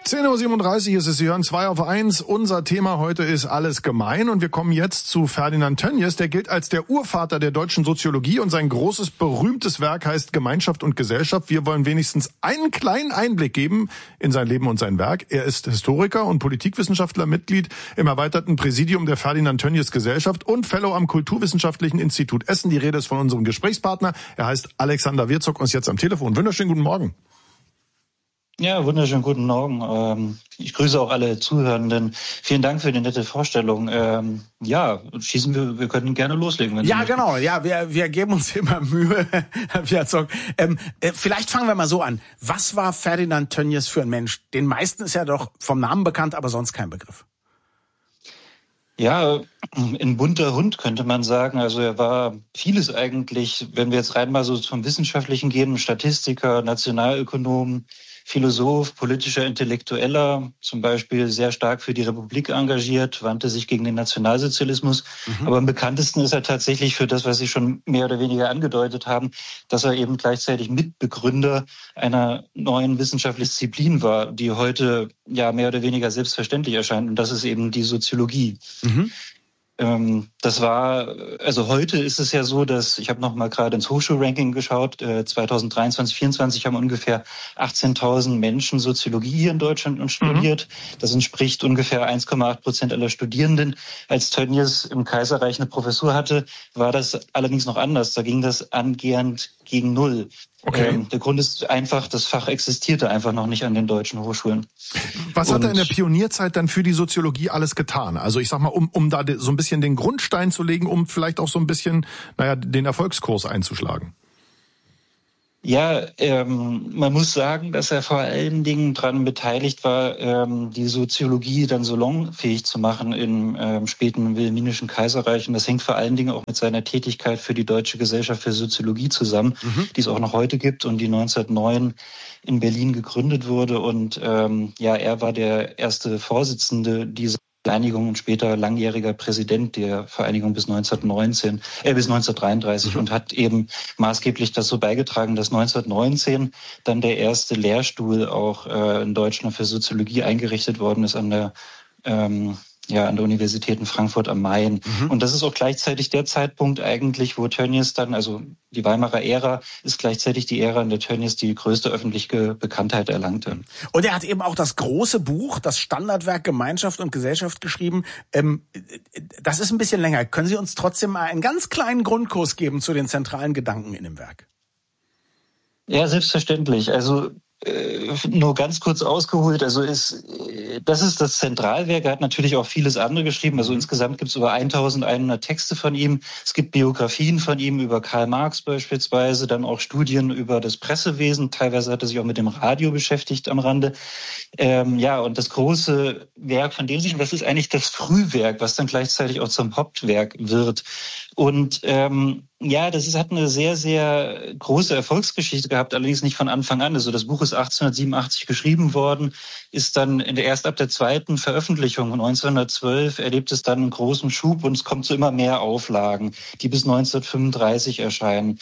10:37 Uhr ist es, Sie hören 2 auf 1. Unser Thema heute ist alles gemein und wir kommen jetzt zu Ferdinand Tönnies. Der gilt als der Urvater der deutschen Soziologie und sein großes, berühmtes Werk heißt Gemeinschaft und Gesellschaft. Wir wollen wenigstens einen kleinen Einblick geben in sein Leben und sein Werk. Er ist Historiker und Politikwissenschaftler, Mitglied im erweiterten Präsidium der Ferdinand Tönnies Gesellschaft und Fellow am Kulturwissenschaftlichen Institut Essen. Die Rede ist von unserem Gesprächspartner. Er heißt Alexander Wirzog und ist jetzt am Telefon. Wunderschönen guten Morgen. Ja, wunderschönen guten Morgen. Ich grüße auch alle Zuhörenden. Vielen Dank für die nette Vorstellung. Wir können gerne loslegen. Wenn Sie möchten. Genau. Ja, wir geben uns immer Mühe, Herr Wirzog. Vielleicht fangen wir mal so an. Was war Ferdinand Tönnies für ein Mensch? Den meisten ist ja doch vom Namen bekannt, aber sonst kein Begriff. Ja, ein bunter Hund könnte man sagen. Also er war vieles eigentlich, wenn wir jetzt rein mal so zum Wissenschaftlichen gehen, Statistiker, Nationalökonom, Philosoph, politischer Intellektueller, zum Beispiel sehr stark für die Republik engagiert, wandte sich gegen den Nationalsozialismus. Aber am bekanntesten ist er tatsächlich für das, was Sie schon mehr oder weniger angedeutet haben, dass er eben gleichzeitig Mitbegründer einer neuen wissenschaftlichen Disziplin war, die heute ja mehr oder weniger selbstverständlich erscheint. Und das ist eben die Soziologie. Heute ist es ja so, dass, ich habe noch mal gerade ins Hochschulranking geschaut, 2023, 2024 haben ungefähr 18.000 Menschen Soziologie hier in Deutschland studiert. Das entspricht ungefähr 1,8% aller Studierenden. Als Tönnies im Kaiserreich eine Professur hatte, war das allerdings noch anders. Da ging das angehend gegen null. Okay. Der Grund ist einfach, das Fach existierte einfach noch nicht an den deutschen Hochschulen. Was hat er in der Pionierzeit dann für die Soziologie alles getan? Also ich sag mal, um da so ein bisschen den Grundstein zu legen, um vielleicht auch so ein bisschen, den Erfolgskurs einzuschlagen. Ja, man muss sagen, dass er vor allen Dingen daran beteiligt war, die Soziologie dann salonfähig zu machen im späten Wilhelminischen Kaiserreich. Und das hängt vor allen Dingen auch mit seiner Tätigkeit für die Deutsche Gesellschaft für Soziologie zusammen, die es auch noch heute gibt und die 1909 in Berlin gegründet wurde. Und er war der erste Vorsitzende dieser Vereinigung und später langjähriger Präsident der Vereinigung bis 1933 und hat eben maßgeblich dazu beigetragen, dass 1919 dann der erste Lehrstuhl auch in Deutschland für Soziologie eingerichtet worden ist an der Universität in Frankfurt am Main. Und das ist auch gleichzeitig der Zeitpunkt eigentlich, wo Tönnies dann, also die Weimarer Ära, ist gleichzeitig die Ära, in der Tönnies die größte öffentliche Bekanntheit erlangte. Und er hat eben auch das große Buch, das Standardwerk Gemeinschaft und Gesellschaft geschrieben. Das ist ein bisschen länger. Können Sie uns trotzdem mal einen ganz kleinen Grundkurs geben zu den zentralen Gedanken in dem Werk? Ja, selbstverständlich. Also nur ganz kurz ausgeholt, das ist das Zentralwerk. Er hat natürlich auch vieles andere geschrieben. Also insgesamt gibt es über 1100 Texte von ihm. Es gibt Biografien von ihm über Karl Marx beispielsweise, dann auch Studien über das Pressewesen. Teilweise hat er sich auch mit dem Radio beschäftigt am Rande. Und das große Werk von dem das ist eigentlich das Frühwerk, was dann gleichzeitig auch zum Hauptwerk wird. Und hat eine sehr, sehr große Erfolgsgeschichte gehabt, allerdings nicht von Anfang an. Also das Buch ist 1887 geschrieben worden, ist dann erst ab der zweiten Veröffentlichung 1912 erlebt es dann einen großen Schub und es kommt zu immer mehr Auflagen, die bis 1935 erscheinen.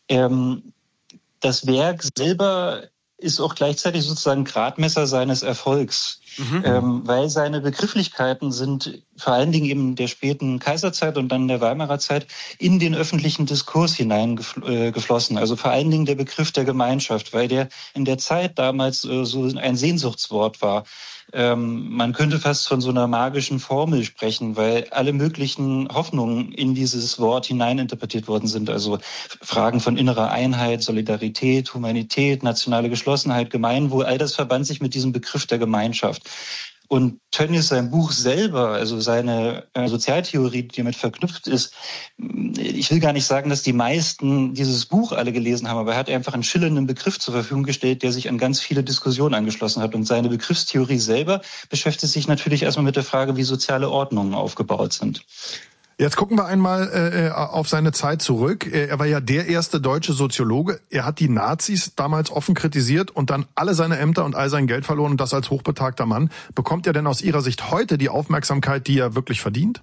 Das Werk selber ist auch gleichzeitig sozusagen Gradmesser seines Erfolgs, weil seine Begrifflichkeiten sind vor allen Dingen eben der späten Kaiserzeit und dann der Weimarer Zeit in den öffentlichen Diskurs hineingeflossen. Also vor allen Dingen der Begriff der Gemeinschaft, weil der in der Zeit damals so ein Sehnsuchtswort war. Man könnte fast von so einer magischen Formel sprechen, weil alle möglichen Hoffnungen in dieses Wort hineininterpretiert worden sind. Also Fragen von innerer Einheit, Solidarität, Humanität, nationale Geschlossenheit, Gemeinwohl, all das verband sich mit diesem Begriff der Gemeinschaft. Und Tönnies, sein Buch selber, also seine Sozialtheorie, die damit verknüpft ist, ich will gar nicht sagen, dass die meisten dieses Buch alle gelesen haben, aber er hat einfach einen schillernden Begriff zur Verfügung gestellt, der sich an ganz viele Diskussionen angeschlossen hat. Und seine Begriffstheorie selber beschäftigt sich natürlich erstmal mit der Frage, wie soziale Ordnungen aufgebaut sind. Jetzt gucken wir einmal auf seine Zeit zurück. Er war ja der erste deutsche Soziologe. Er hat die Nazis damals offen kritisiert und dann alle seine Ämter und all sein Geld verloren und das als hochbetagter Mann. Bekommt er denn aus Ihrer Sicht heute die Aufmerksamkeit, die er wirklich verdient?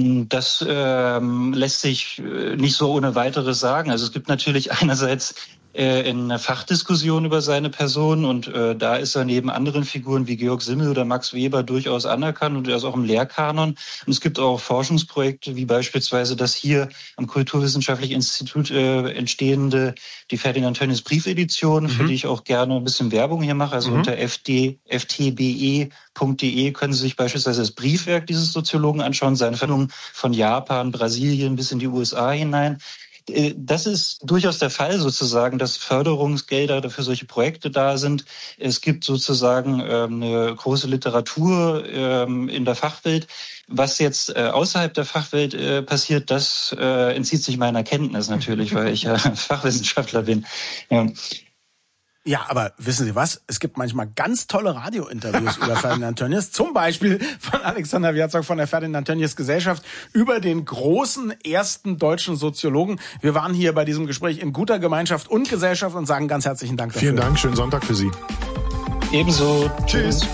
Das lässt sich nicht so ohne weiteres sagen. Also es gibt natürlich einerseits in einer Fachdiskussion über seine Person und da ist er neben anderen Figuren wie Georg Simmel oder Max Weber durchaus anerkannt und er ist auch im Lehrkanon. Und es gibt auch Forschungsprojekte wie beispielsweise das hier am Kulturwissenschaftlichen Institut entstehende die Ferdinand Tönnies Briefedition, für die ich auch gerne ein bisschen Werbung hier mache. Also unter ftbe.de können Sie sich beispielsweise das Briefwerk dieses Soziologen anschauen, seine Verhandlungen von Japan, Brasilien bis in die USA hinein. Das ist durchaus der Fall sozusagen, dass Förderungsgelder für solche Projekte da sind. Es gibt sozusagen eine große Literatur in der Fachwelt. Was jetzt außerhalb der Fachwelt passiert, das entzieht sich meiner Kenntnis natürlich, weil ich ja Fachwissenschaftler bin. Ja. Ja, aber wissen Sie was? Es gibt manchmal ganz tolle Radiointerviews über Ferdinand Tönnies, zum Beispiel von Alexander Wierzog von der Ferdinand Tönnies Gesellschaft über den großen ersten deutschen Soziologen. Wir waren hier bei diesem Gespräch in guter Gemeinschaft und Gesellschaft und sagen ganz herzlichen Dank dafür. Vielen Dank, schönen Sonntag für Sie. Ebenso. Tschüss.